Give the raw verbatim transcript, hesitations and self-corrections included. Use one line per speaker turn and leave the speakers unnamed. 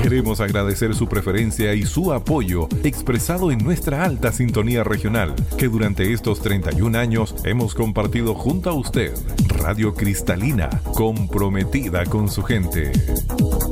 Queremos agradecer su preferencia y su apoyo expresado en nuestra alta sintonía regional, que durante estos treinta y un años hemos compartido junto a usted. Radio Cristalina, comprometida con su gente.